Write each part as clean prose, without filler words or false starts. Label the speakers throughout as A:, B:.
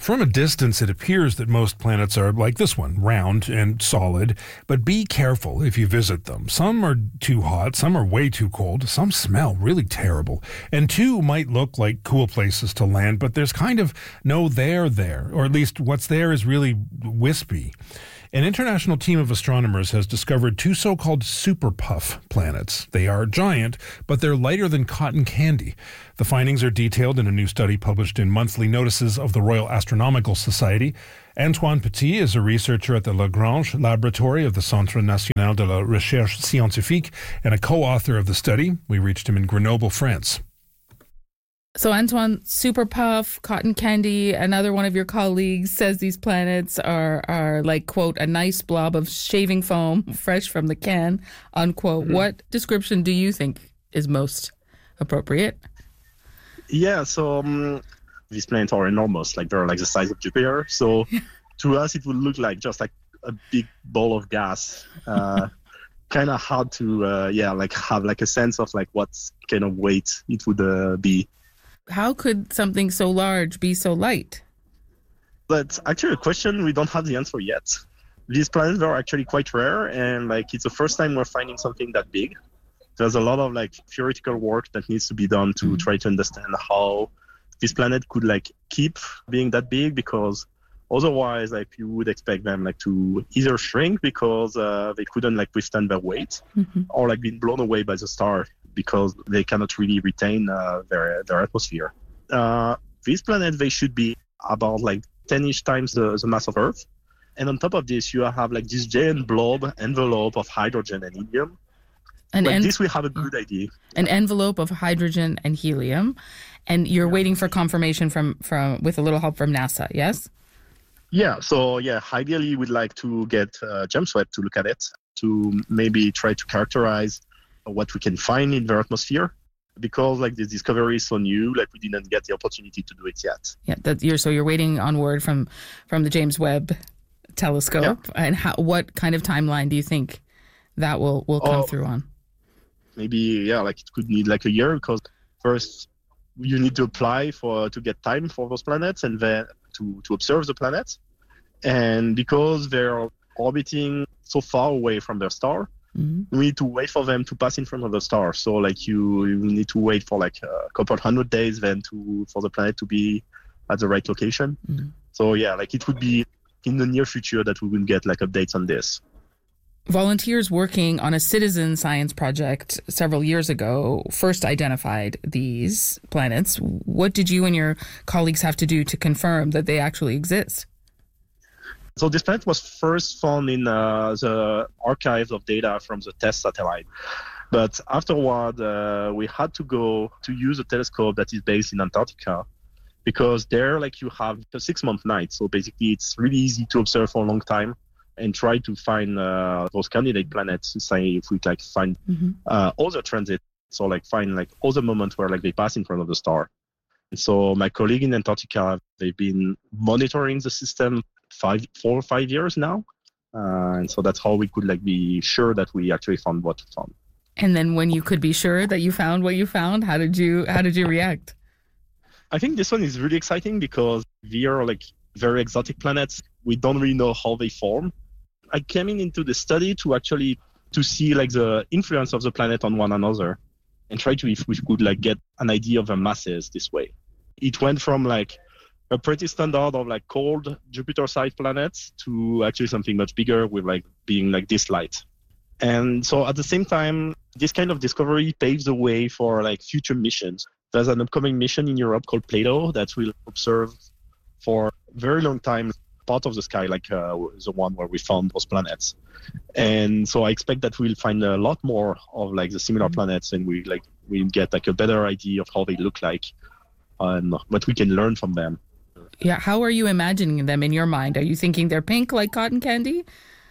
A: From a distance, it appears that most planets are like this one, round and solid, but be careful if you visit them. Some are too hot, some are way too cold, some smell really terrible, and two might look like cool places to land, but there's kind of no there, or at least what's there is really wispy. An international team of astronomers has discovered two so-called super puff planets. They are giant, but they're lighter than cotton candy. The findings are detailed in a new study published in Monthly Notices of the Royal Astronomical Society. Antoine Petit is a researcher at the Lagrange Laboratory of the Centre National de la Recherche Scientifique and a co-author of the study. We reached him in Grenoble, France.
B: So Antoine, super puff, cotton candy, another one of your colleagues says these planets are like, quote, a nice blob of shaving foam fresh from the can, unquote. Mm-hmm. What description do you think is most appropriate?
C: Yeah, so these planets are enormous, like they're like the size of Jupiter. So to us, it would look like just like a big ball of gas. Kind of hard to, have like a sense of like what kind of weight it would be.
B: How could something so large be so light?
C: That's actually a question we don't have the answer yet. These planets are actually quite rare, and like it's the first time we're finding something that big. There's a lot of like theoretical work that needs to be done to try to understand how this planet could like keep being that big, because otherwise like you would expect them like to either shrink because they couldn't like withstand their weight, or like being blown away by the star because they cannot really retain their atmosphere. These planets, they should be about like 10-ish times the mass of Earth. And on top of this, you have like this giant blob envelope of hydrogen and helium. This we have a good idea.
B: An envelope of hydrogen and helium. And you're waiting for confirmation from with a little help from NASA, yes?
C: Yeah, so ideally we'd like to get James Webb to look at it, to maybe try to characterize what we can find in their atmosphere, because like this discovery is so new, like we didn't get the opportunity to do it yet.
B: Yeah, you're waiting on word from the James Webb telescope, and what kind of timeline do you think that will come through on?
C: Maybe it could need like a year, because first you need to apply to get time for those planets, and then to observe the planets, and because they're orbiting so far away from their star. We need to wait for them to pass in front of the star. So like you need to wait for like a couple 100 days then for the planet to be at the right location. So it would be in the near future that we will get like updates on this.
B: Volunteers working on a citizen science project several years ago first identified these planets. What did you and your colleagues have to do to confirm that they actually exist?
C: So this planet was first found in the archives of data from the TESS satellite. But afterward, we had to go to use a telescope that is based in Antarctica, because there you have a 6-month night. So basically it's really easy to observe for a long time and try to find those candidate planets to say if we find other transits, or find other moments where they pass in front of the star. And so my colleague in Antarctica, they've been monitoring the system 4 or 5 years now, and so that's how we could be sure that we actually found what we found.
B: And then when you could be sure that you found what you found, how did you react?
C: I think this one is really exciting because they are very exotic planets. We don't really know how they form. I came into the study to see the influence of the planet on one another, and try to if we could get an idea of their masses this way. It went from a pretty standard of cold Jupiter-sized planets to actually something much bigger with being this light. And so at the same time, this kind of discovery paves the way for future missions. There's an upcoming mission in Europe called Plato that will observe for a very long time part of the sky, the one where we found those planets. And so I expect that we'll find a lot more of the similar planets, and we'll get a better idea of how they look like and what we can learn from them.
B: Yeah, how are you imagining them in your mind? Are you thinking they're pink like cotton candy?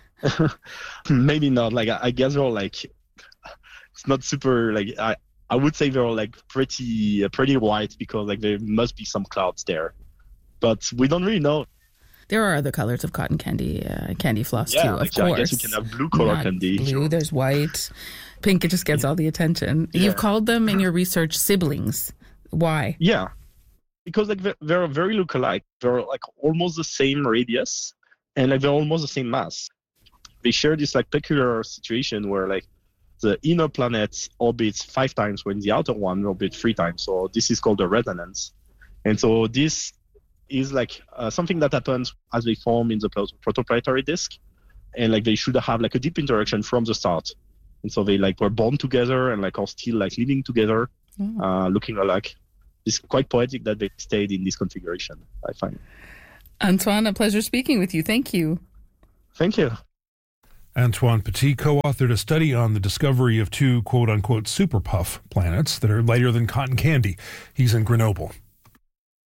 C: Maybe not. I guess they're it's not super I would say they're pretty white, because there must be some clouds there, but we don't really know.
B: There are other colors of cotton candy, candy floss too, of course.
C: I guess you can have blue color candy.
B: Blue, there's white. Pink, it just gets all the attention. Yeah. You've called them in your research siblings. Why?
C: Yeah. because like they're very look-alike. They're like almost the same radius, and like they're almost the same mass. They share this like peculiar situation where like the inner planet orbits 5 times when the outer one orbits 3 times. So this is called a resonance. And so this is like something that happens as they form in the protoplanetary disk, and like they should have like a deep interaction from the start. And so they like were born together and like are still like living together, looking alike. It's quite poetic that they stayed in this configuration, I find.
B: Antoine, a pleasure speaking with you. Thank you.
C: Thank you.
A: Antoine Petit co-authored a study on the discovery of 2 quote-unquote super puff planets that are lighter than cotton candy. He's in Grenoble.